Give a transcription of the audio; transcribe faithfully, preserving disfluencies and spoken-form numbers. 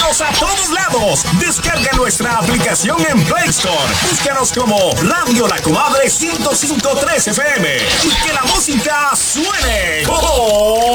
Síguenos a todos lados. Descarga nuestra aplicación en Play Store. Búscanos como Radio La Comadre ciento cinco punto tres F M. Y que la música suene. ¡Oh!